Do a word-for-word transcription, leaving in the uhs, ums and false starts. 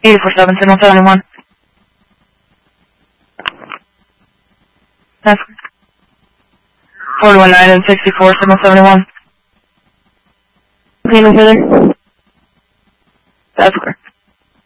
eight four seven, signal seven one. That's four one nine and sixty-four, signal seven one. Okay, no further. That's clear.